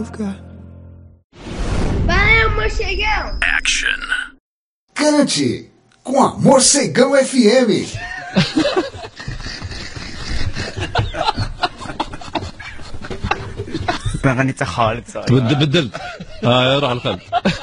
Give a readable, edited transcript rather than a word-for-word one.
Vai, morcegão! Action. Cante com a Morcegão FM. ما غنيت خالد صاحبي بدلت روح القلب